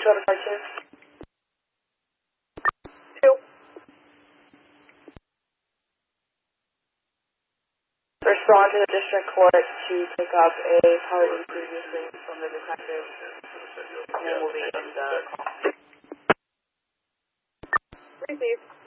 control to 2. Respond to the district court to pick up a party previously from the detective, and then we'll be in the call. Receive.